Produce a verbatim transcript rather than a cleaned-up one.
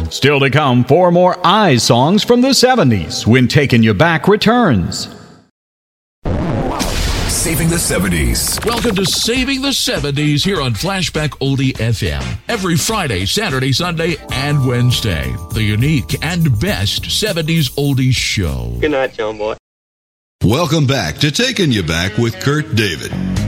Still to come, four more Eyes songs from the seventies when Taking You Back returns. Saving the seventies. Welcome to Saving the seventies here on Flashback Oldie F M. Every Friday, Saturday, Sunday, and Wednesday. The unique and best seventies oldies show. Good night, John Boy. Welcome back to Taking You Back with Kurt David.